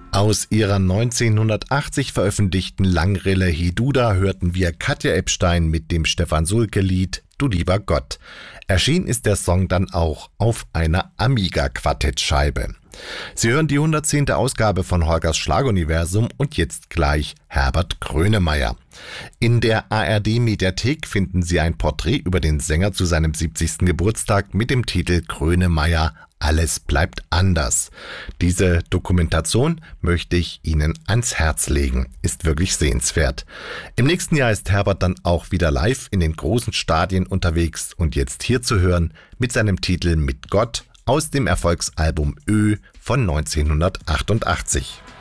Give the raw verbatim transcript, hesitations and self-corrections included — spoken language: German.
Aus ihrer neunzehnhundertachtzig veröffentlichten Langrille Heduda hörten wir Katja Ebstein mit dem Stefan Sulke-Lied »Du lieber Gott«. Erschienen ist der Song dann auch auf einer Amiga-Quartettscheibe. Sie hören die hundertzehnte Ausgabe von Holgers Schlaguniversum und jetzt gleich Herbert Grönemeyer. In der A R D-Mediathek finden Sie ein Porträt über den Sänger zu seinem siebzigsten Geburtstag mit dem Titel Grönemeyer – Alles bleibt anders. Diese Dokumentation möchte ich Ihnen ans Herz legen. Ist wirklich sehenswert. Im nächsten Jahr ist Herbert dann auch wieder live in den großen Stadien unterwegs und jetzt hier zu hören mit seinem Titel Mit Gott aus dem Erfolgsalbum Ö von neunzehnhundertachtundachtzig.